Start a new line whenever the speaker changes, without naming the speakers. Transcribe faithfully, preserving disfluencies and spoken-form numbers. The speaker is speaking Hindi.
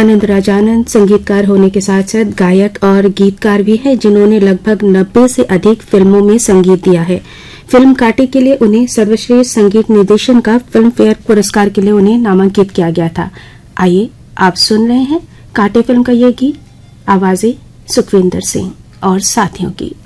आनंद राजानंद संगीतकार होने के साथ साथ गायक और गीतकार भी हैं, जिन्होंने लगभग नब्बे से अधिक फिल्मों में संगीत दिया है। फिल्म कांटे के लिए उन्हें सर्वश्रेष्ठ संगीत निर्देशन का फिल्म फेयर पुरस्कार के लिए उन्हें नामांकित किया गया था। आइए आप सुन रहे हैं कांटे फिल्म का ये गीत, आवाजें सुखविंदर सिंह और साथियों की।